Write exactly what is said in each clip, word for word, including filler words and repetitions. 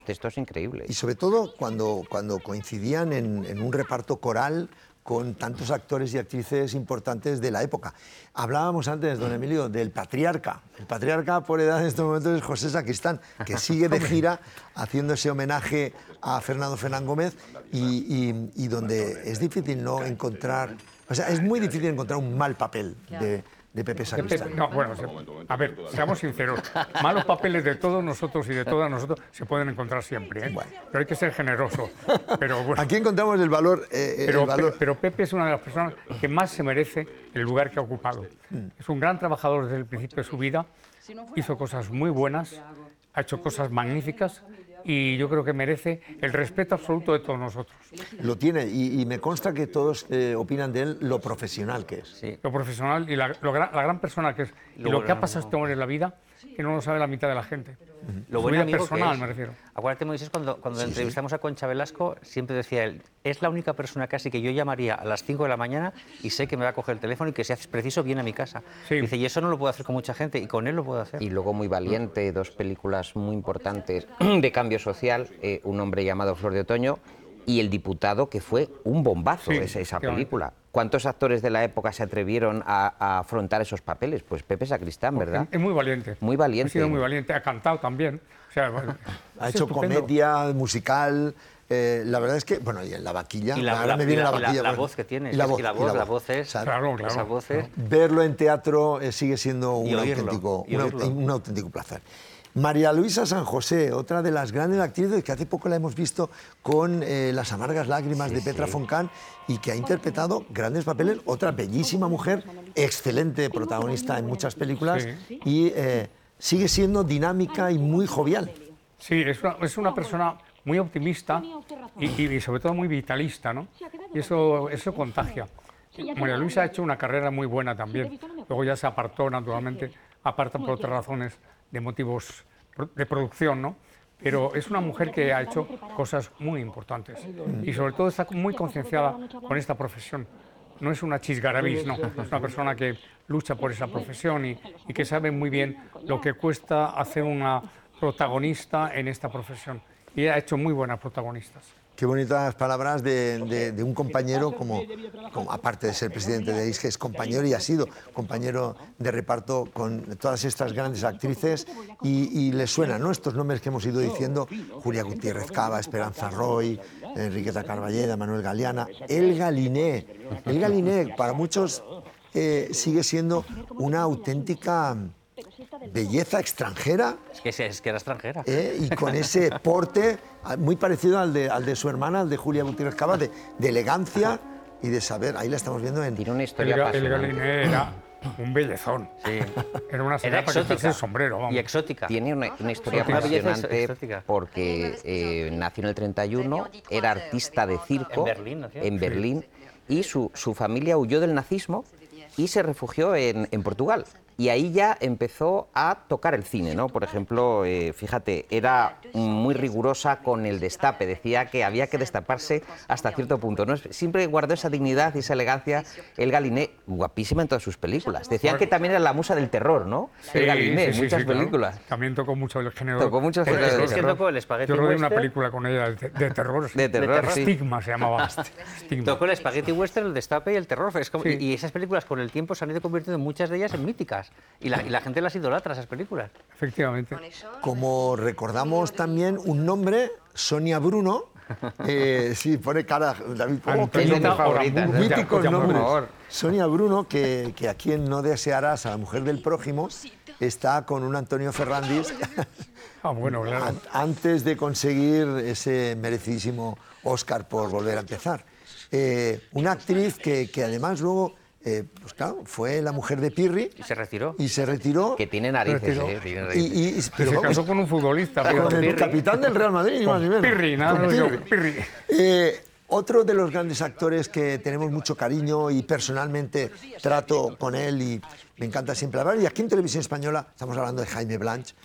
Esto es increíble. Y sobre todo cuando, cuando coincidían en, en un reparto coral con tantos actores y actrices importantes de la época. Hablábamos antes, don Emilio, del patriarca. El patriarca por edad en estos momentos es José Sacristán, que sigue de gira haciendo ese homenaje a Fernando Fernán Gómez y, y, y donde es difícil no encontrar, o sea, es muy difícil encontrar un mal papel de, de Pepe Sacristán. No, bueno, a ver, seamos sinceros, malos papeles de todos nosotros y de todas nosotros se pueden encontrar siempre, ¿eh? Bueno. Pero hay que ser generoso. Pero, bueno, aquí encontramos el valor, eh, pero, el valor. Pero Pepe es una de las personas que más se merece el lugar que ha ocupado. Mm. Es un gran trabajador desde el principio de su vida, hizo cosas muy buenas, ha hecho cosas magníficas, y yo creo que merece el respeto absoluto de todos nosotros. Lo tiene, y, y me consta que todos eh, opinan de él lo profesional que es. Sí. Lo profesional y la, lo, la gran persona que es. Y lo, lo que ha pasado este hombre en la vida, que no lo sabe la mitad de la gente. Uh-huh. Lo Su buen vida amigo personal, que es. me refiero. Acuérdate, Moisés, cuando, cuando sí, entrevistamos sí. a Concha Velasco, siempre decía él, es la única persona casi que yo llamaría a las cinco de la mañana y sé que me va a coger el teléfono y que si hace preciso viene a mi casa. Sí. Dice, y eso no lo puedo hacer con mucha gente, y con él lo puedo hacer. Y luego muy valiente, dos películas muy importantes de cambio social, eh, Un hombre llamado Flor de Otoño y El diputado, que fue un bombazo, sí, esa, esa película. ¿Cuántos actores de la época se atrevieron a, a afrontar esos papeles? Pues Pepe Sacristán, ¿verdad? Es muy valiente. Muy valiente. Ha sido muy valiente, ha cantado también. O sea, bueno, ha hecho estupendo. Comedia, musical. Eh, la verdad es que, bueno, y en La Vaquilla, y la, ahora la, me viene la, La Vaquilla. La, la voz que tiene, y la voz, y la voz, y la, la voz es, claro, claro, esas voces. Verlo en teatro eh, sigue siendo un, oírlo, auténtico, un, un auténtico placer. María Luisa San José, otra de las grandes actrices que hace poco la hemos visto con eh, Las amargas lágrimas sí, de Petra sí. Foncán y que ha interpretado grandes papeles, otra bellísima mujer, excelente protagonista en muchas películas sí. y eh, sigue siendo dinámica y muy jovial. Sí, es una, es una persona muy optimista y, y, y sobre todo muy vitalista, ¿no? Y eso, eso contagia. María Luisa ha hecho una carrera muy buena también, luego ya se apartó naturalmente, aparta por otras razones de motivos de producción, ¿no? Pero es una mujer que ha hecho cosas muy importantes y sobre todo está muy concienciada con esta profesión. No es una chisgarabís, no, es una persona que lucha por esa profesión y, y que sabe muy bien lo que cuesta hacer una protagonista en esta profesión. Y ha hecho muy buenas protagonistas. Qué bonitas palabras de, de, de un compañero, como, como aparte de ser presidente de I S G, es compañero y ha sido compañero de reparto con todas estas grandes actrices y, y les suenan, ¿no?, estos nombres que hemos ido diciendo: Julia Gutiérrez Cava, Esperanza Roy, Enriqueta Carballeda, Manuel Galeana, El Galiné. El Galiné para muchos eh, sigue siendo una auténtica belleza extranjera. Es que, es que era extranjera. ¿eh? Y con ese porte muy parecido al de, al de su hermana, al de Julia Gutiérrez Cava, de, de elegancia y de saber. Ahí la estamos viendo en... Tiene una historia el, apasionante. El Galiné era un bellezón. Sí. Era una señora para quitarse el sombrero. Vamos. Y exótica. Tiene una, una historia sí, apasionante exótica. porque eh, nació en el treinta y uno, era artista de circo en Berlín, ¿no? en Berlín sí. Y su, su familia huyó del nazismo y se refugió en, en Portugal. Y ahí ya empezó a tocar el cine, ¿no? Por ejemplo, eh, fíjate, era muy rigurosa con el destape, decía que había que destaparse hasta cierto punto, ¿no? Siempre guardó esa dignidad y esa elegancia. El Galiné, guapísima en todas sus películas. Decían que también era la musa del terror, ¿no? Sí, el Galiné, en sí, muchas sí, películas. Claro. También tocó mucho el género. Tocó mucho el género de del terror. terror. Tocó el Spaghetti Yo rodé una Western. película con ella de, de terror. De terror, sí. Stigma se llamaba. Stigma. Tocó el Spaghetti Western, el destape y el terror. Es como, Sí. y, y esas películas con el tiempo se han ido convirtiendo muchas de ellas en míticas. Y la, y la gente las idolatra, esas películas. Efectivamente. Como recordamos también un nombre, Sonia Bruno. Eh, sí, pone cara, David. Oh, qué Antonieta nombre favorito. Oramburu. Míticos Ya, ya, por nombres. favor. Sonia Bruno, que, que a quien no desearás, a la mujer del prójimo, está con un Antonio Ferrandis Ah, bueno, claro. an- antes de conseguir ese merecidísimo Oscar por Volver a empezar. Eh, una actriz que, que además luego, eh, pues claro, fue la mujer de Pirri Y se retiró. y se retiró. Que tiene narices, Retiró. ¿eh? Tiene Y, narices. y- y- pero se vamos, casó con un futbolista. con pero- el Pirri. capitán del Real Madrid, ni más ni menos. Pirri, nada Con más yo, Pirri. Pirri. Eh, otro de los grandes actores que tenemos mucho cariño y personalmente trato con él y me encanta siempre hablar, y aquí en Televisión Española estamos hablando de Jaime Blanch,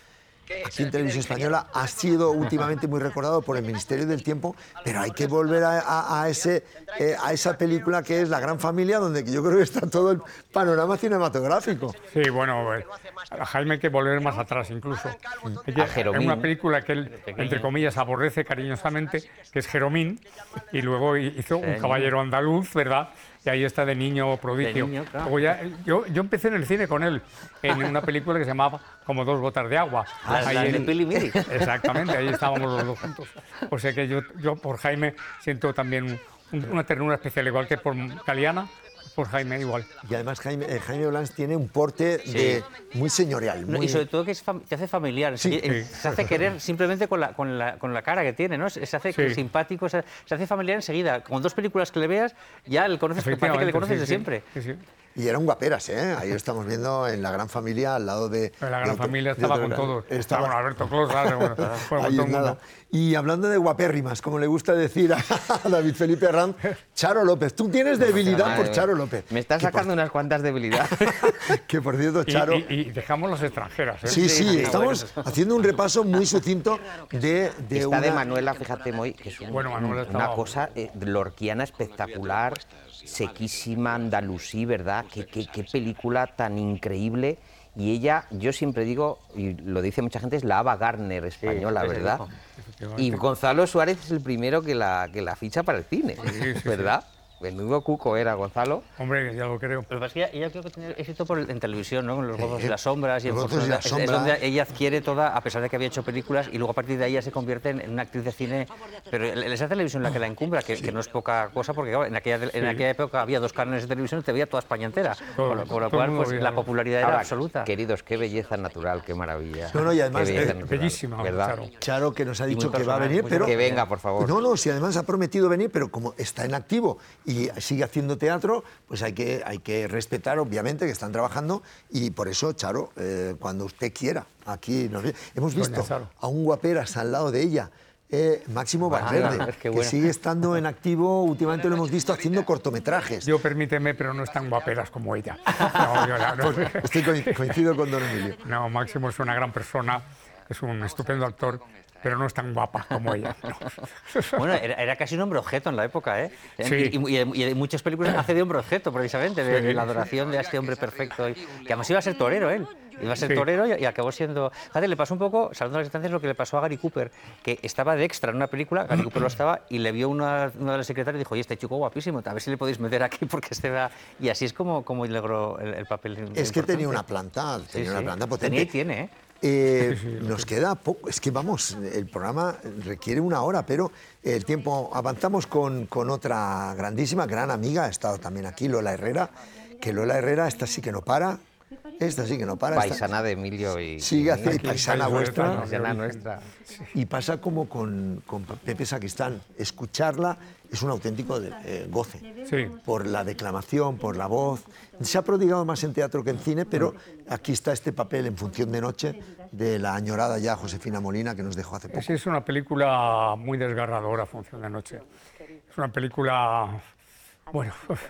aquí en Televisión Española, ha sido últimamente muy recordado por el Ministerio del Tiempo, pero hay que volver a, a, a, ese, eh, a esa película que es La Gran Familia, donde yo creo que está todo el panorama cinematográfico. Sí, bueno, a Jaime hay que volver más atrás incluso. Hay que, A Jeromín. en una película que él, entre comillas, aborrece cariñosamente, que es Jeromín, y luego hizo Un caballero andaluz, ¿verdad? Y ahí está de niño prodigio. De niño, claro. Luego ya, yo, yo empecé en el cine con él, en una película que se llamaba Como dos gotas de agua. Las, Ahí las de en- Pili Mili. Exactamente, ahí estábamos los dos juntos. O sea que yo, yo por Jaime siento también un- una ternura especial, igual que por Galeana, por Jaime igual. Y además Jaime, eh, Jaime Blanch tiene un porte de, muy señorial. No, Muy, y sobre todo que es fam- te hace familiar, Sí. se, Sí. se hace querer simplemente con la, con la, con la cara que tiene, ¿no? Se, se hace Sí. simpático, se, se hace familiar enseguida. Con dos películas que le veas, ya le conoces, que parece que le conoces sí, de sí. siempre. Sí, sí. Y eran guaperas, ¿eh? Ahí lo estamos viendo en La Gran Familia, al lado de... Pero la de gran otro- familia de estaba otro con gran- todos. Estaba, Estaba con Alberto Closa, bueno, bueno, con ahí todo es el mundo. nada. Y hablando de guapérrimas, como le gusta decir a David Felipe Arranz, Charo López. Tú tienes debilidad Madre por mía. Charo López. Me estás Que por- sacando unas cuantas debilidades. Que por cierto, Y, Charo... y- y dejamos las extranjeras, ¿eh? Sí, sí, sí, estamos haciendo un repaso muy sucinto de, de Esta una... de Manuela, fíjate, Moy, que es un- Bueno, Manuela una estaba- cosa eh, lorquiana espectacular, sequísima, andalusí, ¿verdad? Qué, qué, qué película tan increíble. Y ella, yo siempre digo, y lo dice mucha gente, es la Ava Gardner española, eso se ¿verdad? dijo. Y Gonzalo Suárez es el primero que la, que la ficha para el cine, sí, sí. ¿verdad? Menudo cuco era Gonzalo. Hombre, ya lo creo. Lo que pasa es que ella, ella creo que tiene éxito por el- en televisión, ¿no? Con Los gozos y las sombras. Y Los en gozos y Fortuna. las Es- es, sombras. donde ella adquiere toda, a pesar de que había hecho películas, y luego a partir de ahí ya se convierte en, en una actriz de cine. Pero en esa televisión la que la encumbra, que, que no es poca cosa, porque claro, en, aquella, en aquella época había dos canales de televisión y te veía toda España entera. Todo, Con lo, con lo todo el cual, mundo pues veía. la popularidad era Ahora, absoluta. queridos, qué belleza natural, qué maravilla. No, no, y además, Qué belleza eh, natural, bellísima, ¿verdad? Charo. Charo, que nos ha muy dicho que va a personal, venir, muy pero... Que venga, por favor. No, no, si además ha prometido venir, pero como está en activo y sigue haciendo teatro, pues hay que, hay que respetar, obviamente, que están trabajando, y por eso, Charo, eh, cuando usted quiera, aquí nos... Hemos Doña visto Charo. a un guaperas al lado de ella, eh, Máximo Anda, Valverde, qué que bueno. sigue estando en activo, últimamente lo hemos visto haciendo cortometrajes. Yo permíteme, pero no es tan guaperas como ella. No, yo la- no. Estoy co- coincido con Don Emilio. No, Máximo es una gran persona, es un estupendo actor, pero no es tan guapa como ella. no. Bueno, era, era casi un hombre objeto en la época, ¿eh? Sí. Y, y- y en muchas películas hace de hombre objeto, precisamente, de, Sí. de la adoración de a este hombre perfecto. Y, que además iba a ser torero él. Iba a ser Sí. torero y, y acabó siendo... Fíjate, le pasó un poco, salvando las distancias, lo que le pasó a Gary Cooper, que estaba de extra en una película, Gary Cooper lo estaba, y le vio una, una de las secretarias y dijo, oye, este chico guapísimo, a ver si le podéis meter aquí porque este va... Y así es como, como logró el, el papel. Es que tenía importante. una planta, Sí, tenía una sí. planta potente. Tenía y tiene, ¿eh? Eh, nos queda poco, es que vamos, el programa requiere una hora, pero el tiempo, avanzamos con, con otra grandísima, gran amiga, ha estado también aquí, Lola Herrera, que Lola Herrera, esta sí que no para, esta sí que no para. esta- Paisana de Emilio y... Sigue haciendo Aquí, paisana país vuestra. Loretano, Paisana de nuestra. Y pasa como con, con Pepe Sacristán, escucharla es un auténtico eh, goce. Sí. Por la declamación, por la voz. Se ha prodigado más en teatro que en cine, pero aquí está este papel en Función de Noche de la añorada ya Josefina Molina, que nos dejó hace poco. Sí, es una película muy desgarradora, Función de Noche. Es una película, bueno,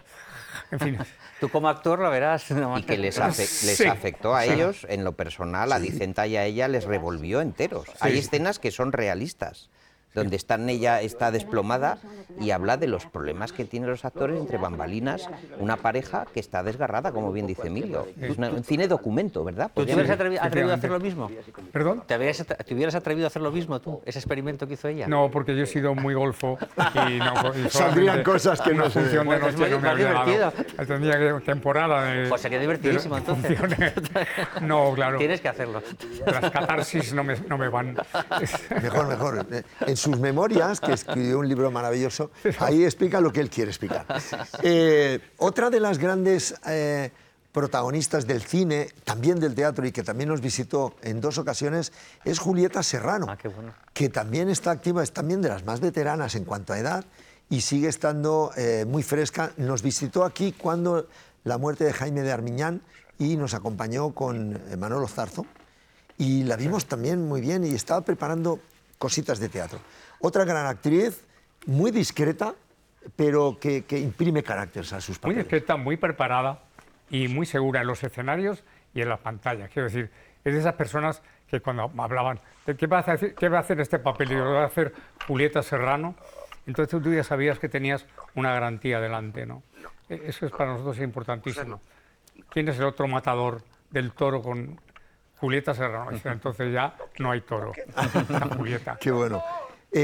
en fin. Tú como actor lo verás. Y que les, afe- les Sí. afectó a ellos en lo personal, a Dicenta y a ella les revolvió enteros. Hay escenas que son realistas, donde están, ella está desplomada y habla de los problemas que tienen los actores entre bambalinas, una pareja que está desgarrada, como bien dice Emilio. Es una- un cine documento, ¿verdad? ¿Tú te Podríamos- hubieras atrevi- atrevido a hacer lo Efectivamente. mismo? ¿Perdón? ¿Te, habrías atra- ¿Te hubieras atrevido a hacer lo mismo tú, ese experimento que hizo ella? No, porque yo he sido muy golfo y no... y Saldrían solamente cosas que no una se ven. función de Bueno, es noche no muy- me más había dado. divertido. Tendría que temporada de... Pues sería divertidísimo, de- de entonces. funciones. No, claro. Tienes que hacerlo. Las catarsis no me, no me van. Mejor, mejor. Eh, En sus memorias, que escribió un libro maravilloso, ahí explica lo que él quiere explicar. Eh, otra de las grandes eh, protagonistas del cine, también del teatro y que también nos visitó en dos ocasiones, es Julieta Serrano, Ah, qué bueno. que también está activa, es también de las más veteranas en cuanto a edad y sigue estando eh, muy fresca. Nos visitó aquí cuando la muerte de Jaime de Armiñán y nos acompañó con eh, Manolo Zarzo y la vimos también muy bien y estaba preparando cositas de teatro. Otra gran actriz, muy discreta, pero que, que imprime carácter a sus Muy papeles. discreta, muy preparada y muy segura en los escenarios y en las pantallas. Quiero decir, es de esas personas que cuando hablaban, de ¿qué va a hacer, qué va a hacer este papel? Y yo, lo va a hacer Julieta Serrano. Entonces tú ya sabías que tenías una garantía delante, ¿no? Eso es para nosotros importantísimo. ¿Quién es el otro matador del toro con Julieta Serrano? Entonces ya no hay toro, la Julieta. Qué bueno.